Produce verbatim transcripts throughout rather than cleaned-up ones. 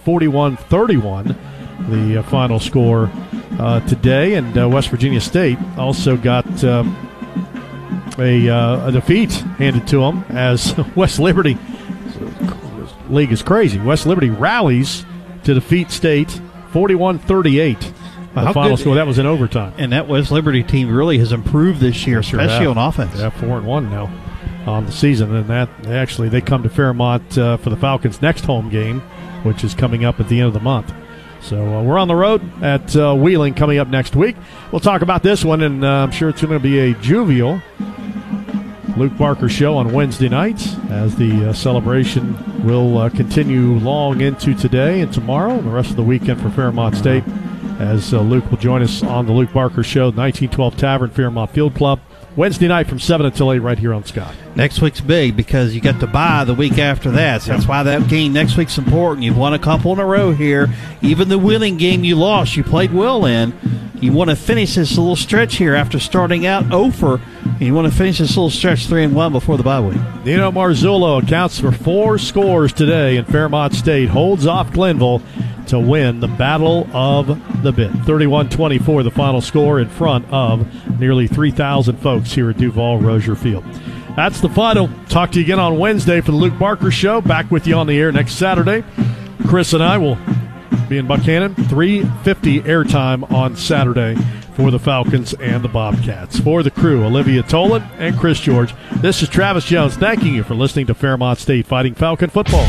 forty-one thirty-one, the uh, final score uh, today. And uh, West Virginia State also got um, a, uh, a defeat handed to them as West Liberty, this league is crazy, West Liberty rallies to defeat State forty-one thirty-eight. The How final good, score, that was in overtime. And that West Liberty team really has improved this year, Sure especially have. on offense. Yeah, four and one now on the season, and that actually they come to Fairmont uh, for the Falcons' next home game, which is coming up at the end of the month. So uh, we're on the road at uh, Wheeling coming up next week. We'll talk about this one, and uh, I'm sure it's going to be a jovial Luke Barker show on Wednesday nights as the uh, celebration will uh, continue long into today and tomorrow and the rest of the weekend for Fairmont State, as uh, Luke will join us on the Luke Barker Show, nineteen twelve Tavern, Fairmont Field Club, Wednesday night from seven until eight right here on Scott. Next week's big because you got to buy the week after that. So that's why that game next week's important. You've won a couple in a row here. Even the Wheeling game you lost, you played well in. You want to finish this little stretch here after starting out oh for, and you want to finish this little stretch three and one before the bye week. Nino Marzullo accounts for four scores today, and Fairmont State holds off Glenville to win the Battle of the Bit. thirty-one twenty-four the final score in front of nearly three thousand folks here at Duval Rozier Field. That's the final. Talk to you again on Wednesday for the Luke Barker Show. Back with you on the air next Saturday. Chris and I will be in Buchanan. three fifty airtime on Saturday for the Falcons and the Bobcats. For the crew, Olivia Tolan and Chris George, this is Travis Jones thanking you for listening to Fairmont State Fighting Falcon Football.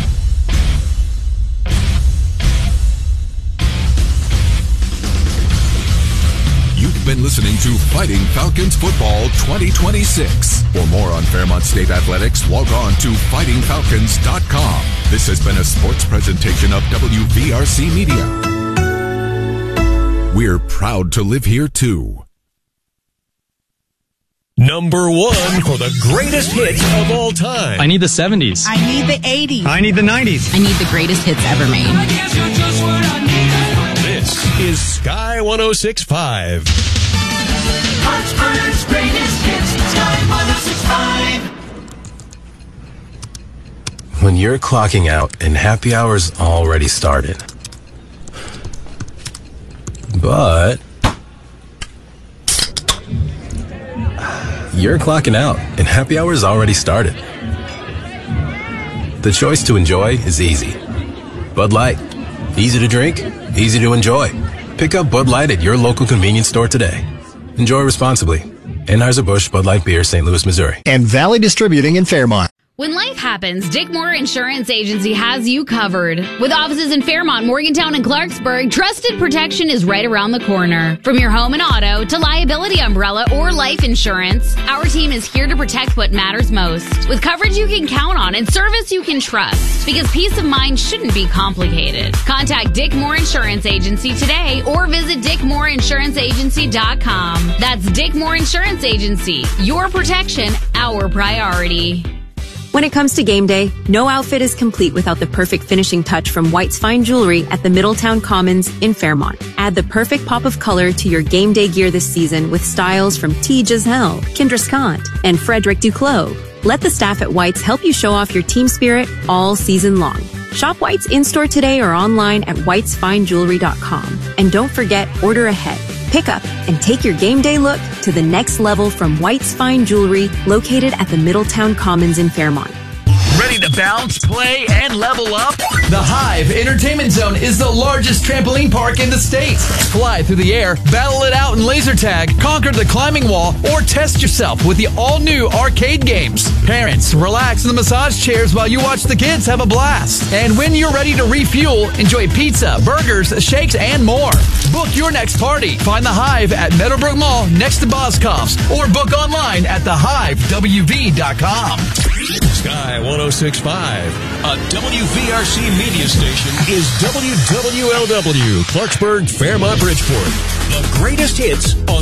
You've been listening to Fighting Falcons Football twenty twenty-six. For more on Fairmont State Athletics, log on to fighting falcons dot com. This has been a sports presentation of W V R C Media. We're proud to live here, too. Number one for the greatest hits of all time. I need the seventies. I need the eighties. I need the nineties. I need the greatest hits ever made. This is Sky one oh six point five. Hartsburg's greatest hits, Sky one oh six point five. When you're clocking out and happy hour's already started. But you're clocking out and happy hour's already started. The choice to enjoy is easy. Bud Light. Easy to drink, easy to enjoy. Pick up Bud Light at your local convenience store today. Enjoy responsibly. Anheuser-Busch Bud Light Beer, Saint Louis, Missouri. And Valley Distributing in Fairmont. When life happens, Dick Moore Insurance Agency has you covered. With offices in Fairmont, Morgantown, and Clarksburg, trusted protection is right around the corner. From your home and auto to liability umbrella or life insurance, our team is here to protect what matters most. With coverage you can count on and service you can trust. Because peace of mind shouldn't be complicated. Contact Dick Moore Insurance Agency today or visit dick moore insurance agency dot com. That's Dick Moore Insurance Agency. Your protection, our priority. When it comes to game day, no outfit is complete without the perfect finishing touch from White's Fine Jewelry at the Middletown Commons in Fairmont. Add the perfect pop of color to your game day gear this season with styles from T. Giselle, Kendra Scott, and Frederick Duclos. Let the staff at White's help you show off your team spirit all season long. Shop White's in-store today or online at whites fine jewelry dot com. And don't forget, order ahead. Pick up and take your game day look to the next level from White's Fine Jewelry, located at the Middletown Commons in Fairmont. Ready to bounce, play, and level up? The Hive Entertainment Zone is the largest trampoline park in the state. Fly through the air, battle it out in laser tag, conquer the climbing wall, or test yourself with the all-new arcade games. Parents, relax in the massage chairs while you watch the kids have a blast. And when you're ready to refuel, enjoy pizza, burgers, shakes, and more. Book your next party. Find the Hive at Meadowbrook Mall next to Boscov's, or book online at the hive w v dot com. Sky one oh six point five, a W V R C media station, is W W L W, Clarksburg, Fairmont, Bridgeport. The greatest hits on